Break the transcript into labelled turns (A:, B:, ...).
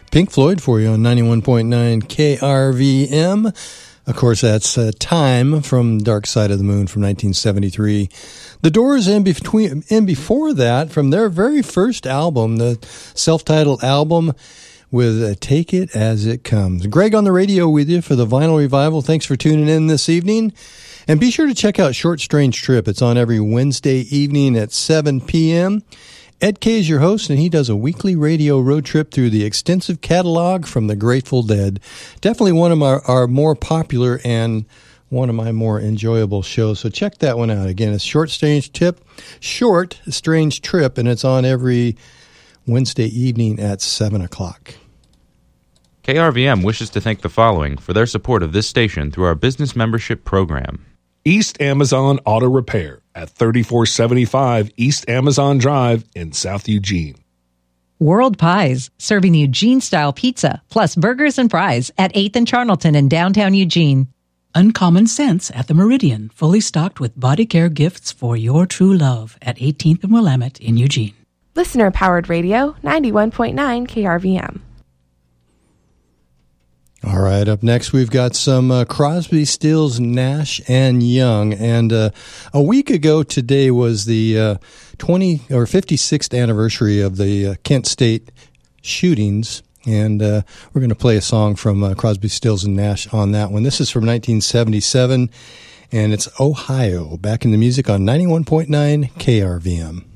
A: Pink Floyd for you on 91.9 KRVM. Of course, that's Time from Dark Side of the Moon from 1973. The Doors, and before that, from their very first album, the self-titled album with Take It As It Comes. Greg on the radio with you for the Vinyl Revival. Thanks for tuning in this evening. And be sure to check out Short Strange Trip. It's on every Wednesday evening at 7 p.m. Ed Kay is your host, and he does a weekly radio road trip through the extensive catalog from the Grateful Dead. Definitely one of our more popular and one of my more enjoyable shows, so check that one out. Again, it's Short Strange Trip, and it's on every Wednesday evening at 7 o'clock.
B: KRVM wishes to thank the following for their support of this station through our business membership program.
C: East Amazon Auto Repair at 3475 East Amazon Drive in South Eugene.
D: World Pies, serving Eugene-style pizza, plus burgers and fries at 8th and Charnelton in downtown Eugene.
E: Uncommon Scents at the Meridian, fully stocked with body care gifts for your true love at 18th and Willamette in Eugene.
F: Listener-powered radio, 91.9 KRVM.
A: All right, up next we've got some Crosby, Stills, Nash and Young. And a week ago today was the 56th anniversary of the Kent State shootings. And we're going to play a song from Crosby, Stills and Nash on that one. This is from 1977, and it's Ohio. Back in the music on 91.9 KRVM.